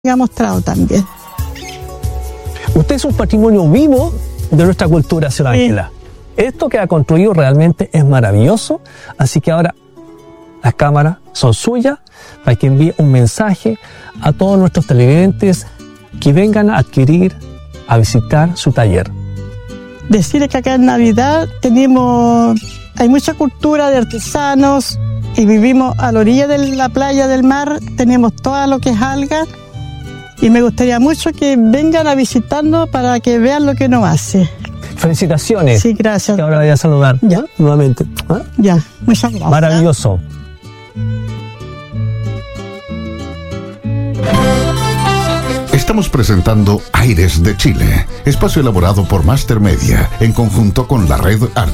ha mostrado también. Usted es un patrimonio vivo de nuestra cultura, señora Ángela. Esto que ha construido realmente es maravilloso, así que ahora las cámaras son suyas para que envíe un mensaje a todos nuestros televidentes que vengan a adquirir, a visitar su taller. Decirles que acá en Navidad hay mucha cultura de artesanos y vivimos a la orilla de la playa del mar, tenemos todo lo que es alga y me gustaría mucho que vengan a visitarnos para que vean lo que nos hace. Felicitaciones. Sí, gracias. Que ahora la voy a saludar. Ya. Nuevamente. ¿Ah? Ya, muchas gracias. Maravilloso. Estamos presentando Aires de Chile, espacio elaborado por Master Media en conjunto con la red